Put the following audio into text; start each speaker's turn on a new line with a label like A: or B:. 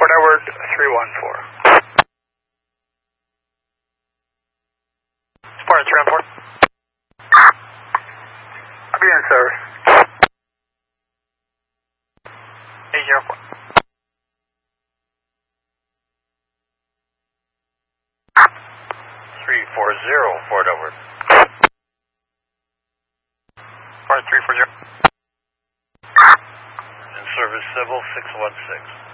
A: Fort Edward 314.
B: Spartan 314.
A: I'll be in service.
B: 804. 340 Fort Edward. Spartan 340. In service civil 616.